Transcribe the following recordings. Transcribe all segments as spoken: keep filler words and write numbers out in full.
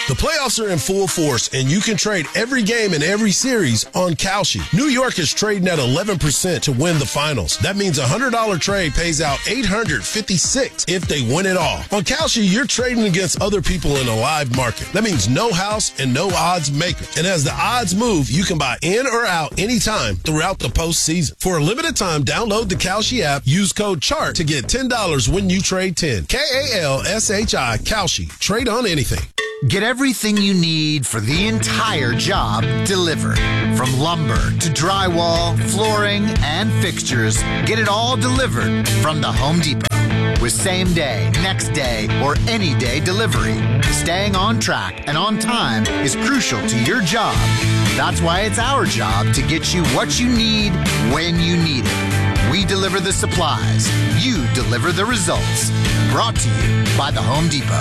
The playoffs are in full force, and you can trade every game in every series on Kalshi. New York is trading at eleven percent to win the finals. That means a one hundred dollars trade pays out eight hundred fifty-six dollars if they win it all. On Kalshi, you're trading against other people in a live market. That means no house and no odds maker. And as the odds move, you can buy in or out anytime throughout the postseason. For a limited time, download the Kalshi app, use code CHART to get ten dollars when you trade ten. K A L S H I, Kalshi. Trade on anything. Get everything you need for the entire job delivered. From lumber to drywall, flooring, and fixtures, get it all delivered from the Home Depot. With same day, next day, or any day delivery, staying on track and on time is crucial to your job. That's why it's our job to get you what you need when you need it. We deliver the supplies. You deliver the results. Brought to you by the Home Depot.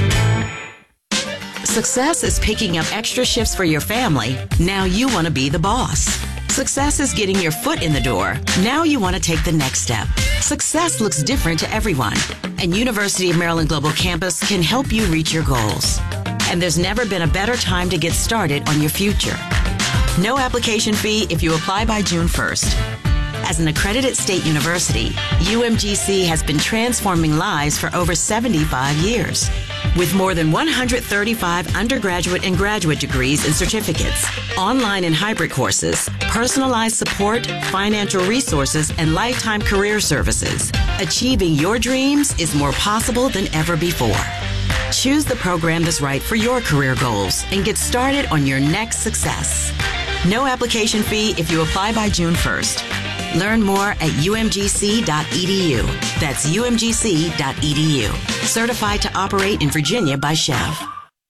Success is picking up extra shifts for your family. Now you want to be the boss. Success is getting your foot in the door. Now you want to take the next step. Success looks different to everyone, and University of Maryland Global Campus can help you reach your goals. And there's never been a better time to get started on your future. No application fee if you apply by June first. As an accredited state university, U M G C has been transforming lives for over seventy-five years. With more than one hundred thirty-five undergraduate and graduate degrees and certificates, online and hybrid courses, personalized support, financial resources, and lifetime career services, achieving your dreams is more possible than ever before. Choose the program that's right for your career goals and get started on your next success. No application fee if you apply by June first. Learn more at U M G C dot E D U. That's U M G C dot E D U. Certified to operate in Virginia by Chev.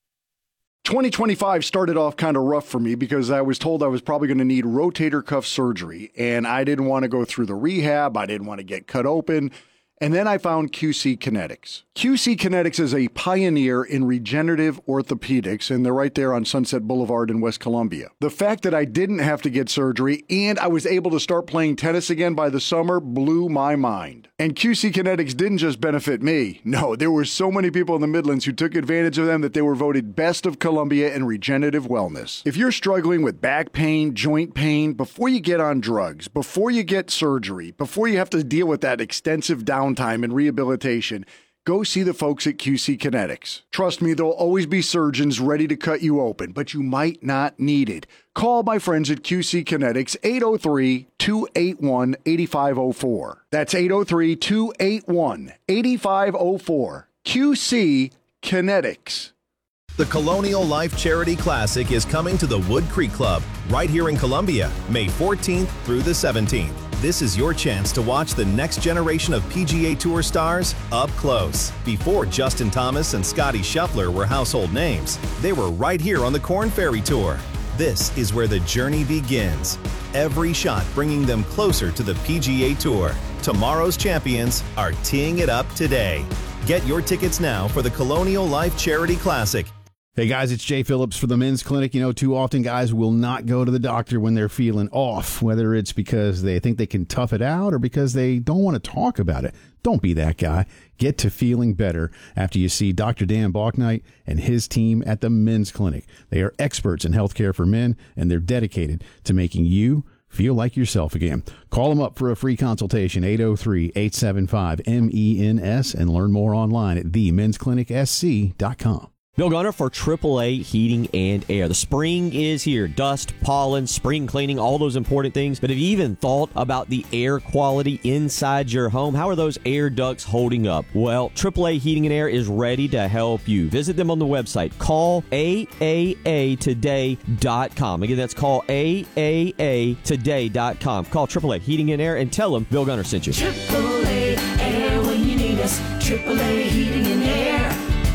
twenty twenty-five started off kind of rough for me because I was told I was probably going to need rotator cuff surgery, and I didn't want to go through the rehab. I didn't want to get cut open. And then I found Q C Kinetics. Q C Kinetics is a pioneer in regenerative orthopedics, and they're right there on Sunset Boulevard in West Columbia. The fact that I didn't have to get surgery and I was able to start playing tennis again by the summer blew my mind. And Q C Kinetics didn't just benefit me. No, there were so many people in the Midlands who took advantage of them that they were voted Best of Columbia in regenerative wellness. If you're struggling with back pain, joint pain, before you get on drugs, before you get surgery, before you have to deal with that extensive downtime and rehabilitation, go see the folks at Q C Kinetics. Trust me, there'll always be surgeons ready to cut you open, but you might not need it. Call my friends at Q C Kinetics, eight oh three, two eight one, eight five oh four. That's eight oh three, two eight one, eight five oh four. Q C Kinetics. The Colonial Life Charity Classic is coming to the Wood Creek Club right here in Columbia, May fourteenth through the seventeenth. This is your chance to watch the next generation of P G A Tour stars up close. Before Justin Thomas and Scotty Scheffler were household names, they were right here on the Korn Ferry Tour. This is where the journey begins. Every shot bringing them closer to the P G A Tour. Tomorrow's champions are teeing it up today. Get your tickets now for the Colonial Life Charity Classic. Hey guys, it's Jay Phillips for the Men's Clinic. You know, too often guys will not go to the doctor when they're feeling off, whether it's because they think they can tough it out or because they don't want to talk about it. Don't be that guy. Get to feeling better after you see Doctor Dan Balknight and his team at the Men's Clinic. They are experts in healthcare for men, and they're dedicated to making you feel like yourself again. Call them up for a free consultation, eight oh three, eight seven five, M E N S, and learn more online at the men's clinic s c dot com. Bill Gunner for triple A Heating and Air. The spring is here. Dust, pollen, spring cleaning, all those important things. But have you even thought about the air quality inside your home? How are those air ducts holding up? Well, triple A Heating and Air is ready to help you. Visit them on the website. Call A A A today dot com. Again, that's call A A A today dot com. Call triple A Heating and Air and tell them Bill Gunner sent you. triple A Air when you need us. triple A Heating and Air.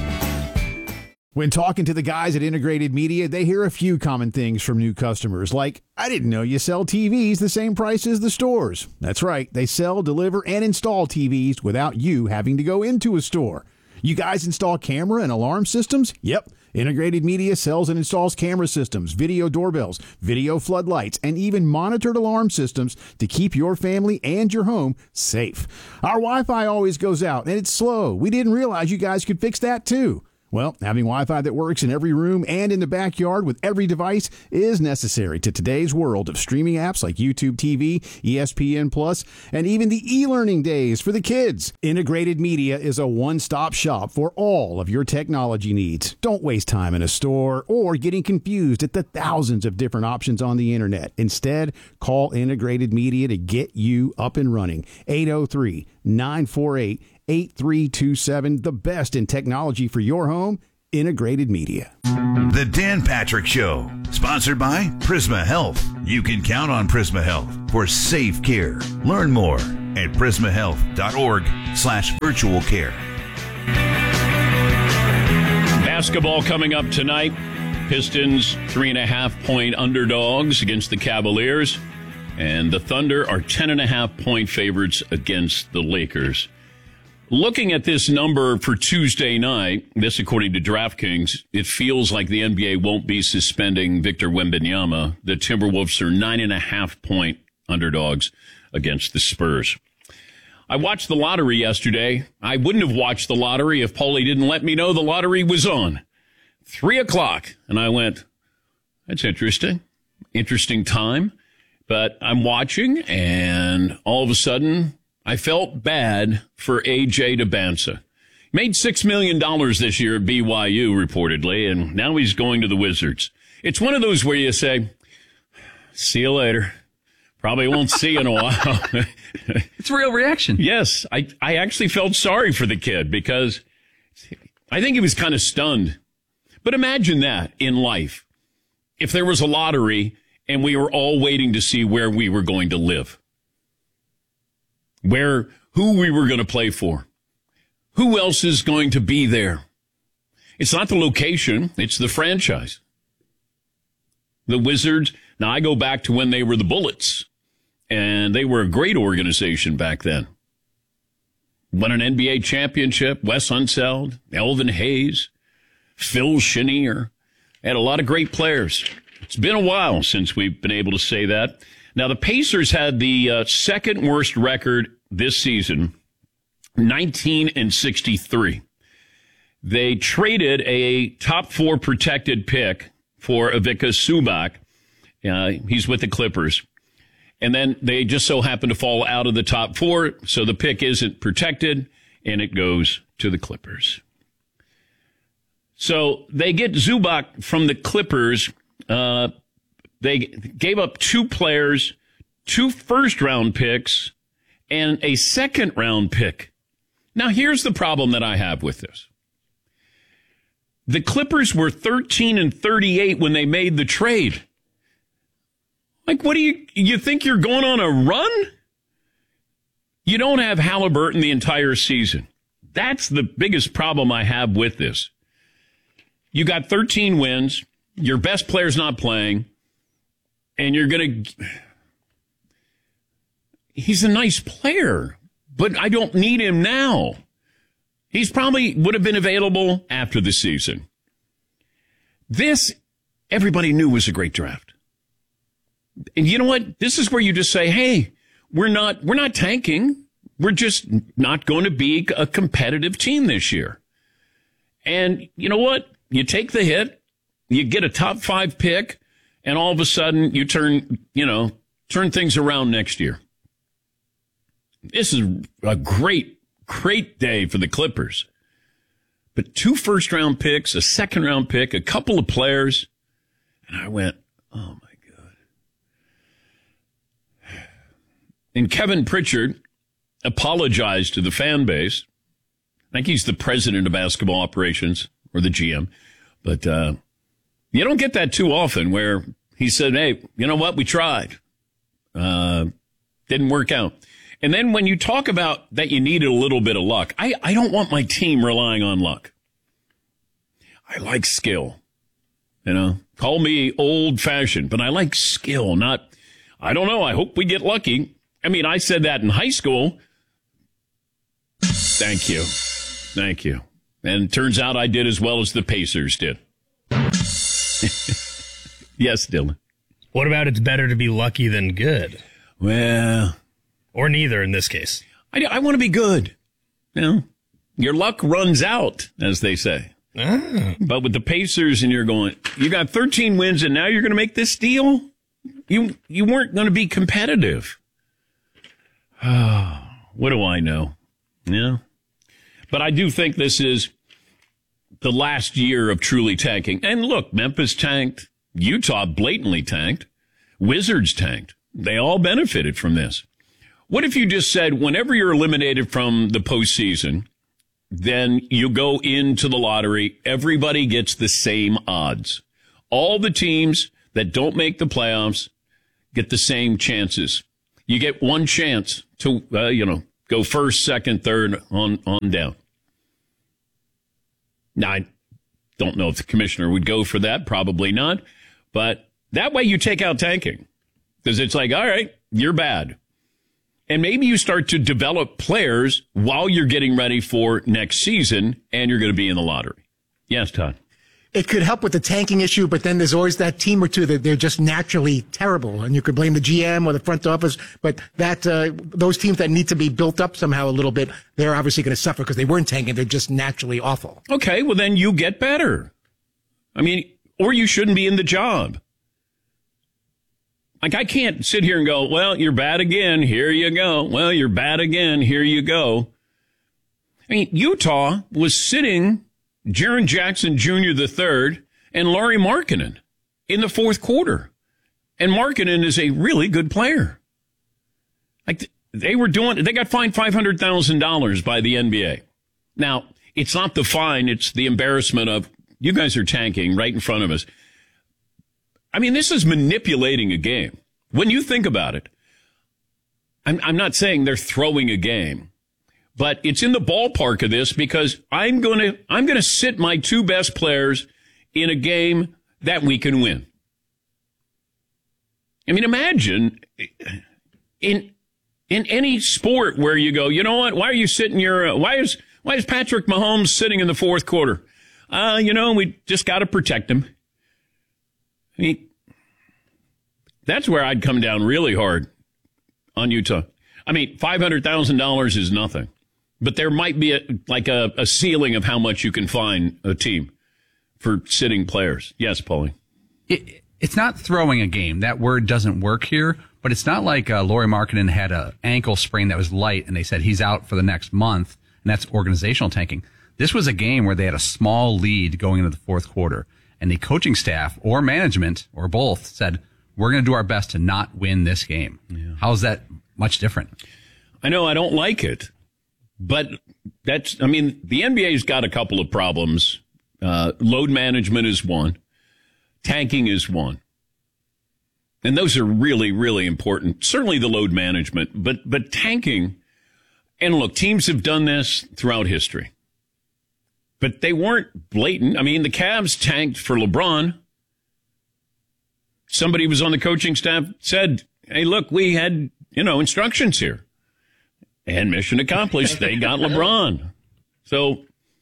When talking to the guys at Integrated Media, they hear a few common things from new customers, like, I didn't know you sell T Vs the same price as the stores. That's right. They sell, deliver, and install T Vs without you having to go into a store. You guys install camera and alarm systems? Yep. Integrated Media sells and installs camera systems, video doorbells, video floodlights, and even monitored alarm systems to keep your family and your home safe. Our Wi-Fi always goes out, and it's slow. We didn't realize you guys could fix that, too. Well, having Wi-Fi that works in every room and in the backyard with every device is necessary to today's world of streaming apps like YouTube T V, E S P N Plus, and even the e-learning days for the kids. Integrated Media is a one-stop shop for all of your technology needs. Don't waste time in a store or getting confused at the thousands of different options on the internet. Instead, call Integrated Media to get you up and running. eight oh three, nine four eight, eight three two seven, the best in technology for your home, Integrated Media. The Dan Patrick Show, sponsored by Prisma Health. You can count on Prisma Health for safe care. Learn more at prismahealth.org slash virtual care. Basketball coming up tonight. Pistons three and a half point underdogs against the Cavaliers, and the Thunder are ten and a half point favorites against the Lakers. Looking at this number for Tuesday night, this according to DraftKings, it feels like the N B A won't be suspending Victor Wembanyama. The Timberwolves are nine and a half point underdogs against the Spurs. I watched the lottery yesterday. I wouldn't have watched the lottery if Paulie didn't let me know the lottery was on. Three o'clock. And I went, that's interesting. Interesting time. But I'm watching, and all of a sudden, I felt bad for A J Dybantsa. Made six million dollars this year at B Y U, reportedly, and now he's going to the Wizards. It's one of those where you say, see you later. Probably won't see you in a while. It's a real reaction. Yes, I, I actually felt sorry for the kid because I think he was kind of stunned. But imagine that in life. If there was a lottery and we were all waiting to see where we were going to live. Where, who we were going to play for. Who else is going to be there? It's not the location, it's the franchise. The Wizards, now I go back to when they were the Bullets, and they were a great organization back then. Won an N B A championship, Wes Unseld, Elvin Hayes, Phil Chenier, had a lot of great players. It's been a while since we've been able to say that. Now, the Pacers had the uh, second worst record this season, nineteen and sixty-three. They traded a top four protected pick for Ivica Zubac. Uh, he's with the Clippers. And then they just so happen to fall out of the top four, so the pick isn't protected, and it goes to the Clippers. So they get Zubac from the Clippers. Uh, they gave up two players, two first-round picks, and a second-round pick. Now, here's the problem that I have with this. The Clippers were thirteen and thirty-eight when they made the trade. Like, what do you, you think you're going on a run? You don't have Halliburton the entire season. That's the biggest problem I have with this. You got thirteen wins, your best player's not playing, and you're going to... He's a nice player, but I don't need him now. He's probably would have been available after the season. This, everybody knew was a great draft. And you know what? This is where you just say, hey, we're not, we're not tanking. We're just not going to be a competitive team this year. And you know what? You take the hit, you get a top five pick, and all of a sudden you turn, you know, turn things around next year. This is a great, great day for the Clippers. But two first-round picks, a second-round pick, a couple of players, and I went, oh, my God. And Kevin Pritchard apologized to the fan base. I think he's the president of basketball operations, or the G M. But uh, you don't get that too often where he said, hey, you know what, we tried. Uh, didn't work out. And then when you talk about that you needed a little bit of luck, I, I don't want my team relying on luck. I like skill. You know, call me old-fashioned, but I like skill, not, I don't know, I hope we get lucky. I mean, I said that in high school. Thank you. Thank you. And it turns out I did as well as the Pacers did. Yes, Dylan. What about it's better to be lucky than good? Well... Or neither in this case. I, I want to be good. You know, your luck runs out, as they say. Ah. But with the Pacers, and you're going, you got thirteen wins, and now you're going to make this deal? You you weren't going to be competitive. Oh, what do I know? Yeah. But I do think this is the last year of truly tanking. And look, Memphis tanked. Utah blatantly tanked. Wizards tanked. They all benefited from this. What if you just said, whenever you're eliminated from the postseason, then you go into the lottery, everybody gets the same odds. All the teams that don't make the playoffs get the same chances. You get one chance to, uh, you know, go first, second, third, on, on down. Now, I don't know if the commissioner would go for that. Probably not. But that way you take out tanking. Because it's like, all right, you're bad. And maybe you start to develop players while you're getting ready for next season, and you're going to be in the lottery. Yes, Todd. It could help with the tanking issue, but then there's always that team or two that they're just naturally terrible, and you could blame the G M or the front office. But that uh, those teams that need to be built up somehow a little bit, they're obviously going to suffer because they weren't tanking. They're just naturally awful. Okay, well then you get better. I mean, or you shouldn't be in the job. Like, I can't sit here and go, well, you're bad again. Here you go. Well, you're bad again. Here you go. I mean, Utah was sitting Jaren Jackson Junior the third and Lauri Markkanen in the fourth quarter. And Markkanen is a really good player. Like, they were doing, they got fined five hundred thousand dollars by the N B A. Now, it's not the fine, it's the embarrassment of, you guys are tanking right in front of us. I mean, this is manipulating a game. When you think about it, I'm, I'm not saying they're throwing a game, but it's in the ballpark of this because I'm going to, I'm going to sit my two best players in a game that we can win. I mean, imagine in, in any sport where you go, you know what? Why are you sitting your, uh, why is, why is Patrick Mahomes sitting in the fourth quarter? Uh, you know, we just got to protect him. I mean, that's where I'd come down really hard on Utah. I mean, five hundred thousand dollars is nothing. But there might be a, like a, a ceiling of how much you can fine a team for sitting players. Yes, Paulie. It, it's not throwing a game. That word doesn't work here. But it's not like uh, Lauri Markkanen had an ankle sprain that was light, and they said he's out for the next month, and that's organizational tanking. This was a game where they had a small lead going into the fourth quarter. And the coaching staff or management or both said, we're going to do our best to not win this game. Yeah. How is that much different? I know I don't like it, but that's, I mean, the N B A's got a couple of problems. Uh, load management is one. Tanking is one. And those are really, really important. Certainly the load management, but, but tanking, and look, teams have done this throughout history. But they weren't blatant. I mean, the Cavs tanked for LeBron. Somebody was on the coaching staff, said, hey, look, we had, you know, instructions here. And mission accomplished. They got LeBron. So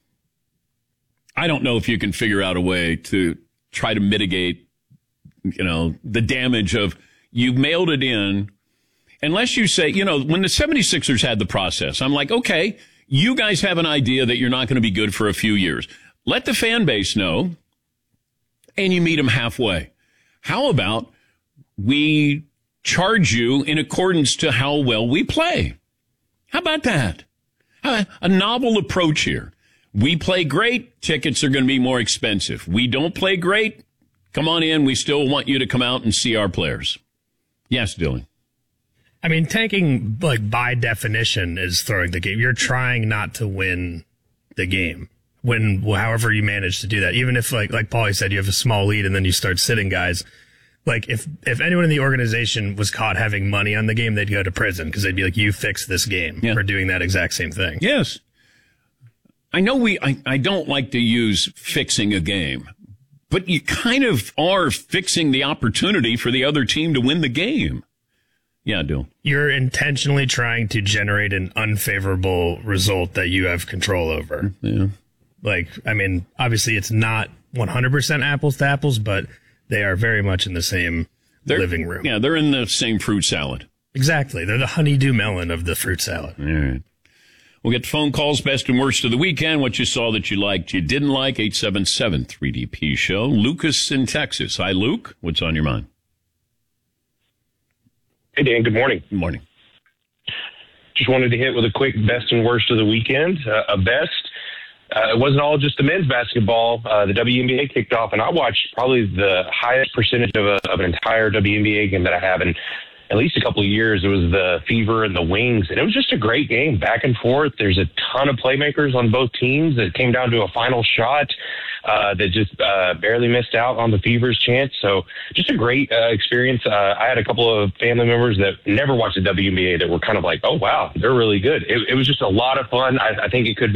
I don't know if you can figure out a way to try to mitigate, you know, the damage of you mailed it in. Unless you say, you know, when the seventy-sixers had the process, I'm like, okay, you guys have an idea that you're not going to be good for a few years. Let the fan base know, and you meet them halfway. How about we charge you in accordance to how well we play? How about that? A novel approach here. We play great, tickets are going to be more expensive. We don't play great, come on in, we still want you to come out and see our players. Yes, Dylan. I mean, tanking, like, by definition, is throwing the game. You're trying not to win the game when, however you manage to do that. Even if, like, like Paulie said, you have a small lead and then you start sitting guys. Like, if, if anyone in the organization was caught having money on the game, they'd go to prison because they'd be like, you fix this game yeah. for doing that exact same thing. Yes. I know we, I, I don't like to use fixing a game, but you kind of are fixing the opportunity for the other team to win the game. Yeah, I do. You're intentionally trying to generate an unfavorable result that you have control over. Yeah. Like, I mean, obviously it's not one hundred percent apples to apples, but they are very much in the same they're, living room. Yeah, they're in the same fruit salad. Exactly. They're the honeydew melon of the fruit salad. All right. We'll get phone calls, best and worst of the weekend, what you saw that you liked, you didn't like, eight seven seven three D P show. Lucas in Texas. Hi, Luke. What's on your mind? Hey, Dan. Good morning. Good morning. Just wanted to hit with a quick best and worst of the weekend. Uh, a best, uh, it wasn't all just the men's basketball. Uh, the W N B A kicked off, and I watched probably the highest percentage of, a, of an entire W N B A game that I have in at least a couple of years. It was the Fever and the Wings, and it was just a great game, back and forth. There's a ton of playmakers on both teams. It came down to a final shot uh, that just uh, barely missed out on the Fever's chance. So just a great uh, experience. Uh, I had a couple of family members that never watched the W N B A that were kind of like, oh, wow, they're really good. It, it was just a lot of fun. I, I think it could be